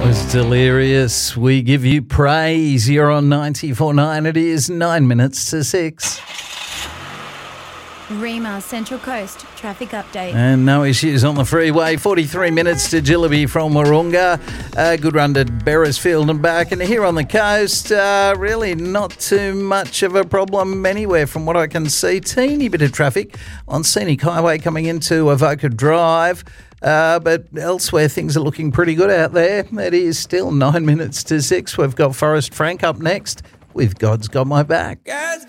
Was delirious. We give you praise. You're on 94.9. It is 9 minutes to 6. Rima Central Coast traffic update. And no issues on the freeway. 43 minutes to Jillaby from Wahroonga. Good run to Beresfield and back. And here on the coast, really not too much of a problem anywhere from what I can see. Teeny bit of traffic on Scenic Highway coming into Avoca Drive. But elsewhere, things are looking pretty good out there. It is still 9 minutes to 6. We've got Forrest Frank up next with God's Got My Back.